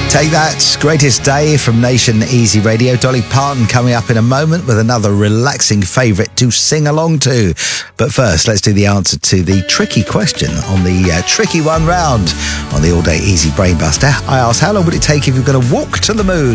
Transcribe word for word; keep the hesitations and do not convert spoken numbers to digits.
Take That, Greatest Day from Nation Easy Radio. Dolly Parton coming up in a moment with another relaxing favourite to sing along to. But first, let's do the answer to the tricky question on the uh, Tricky One round on the All Day Easy Brainbuster. I asked, how long would it take if you're going to walk to the moon?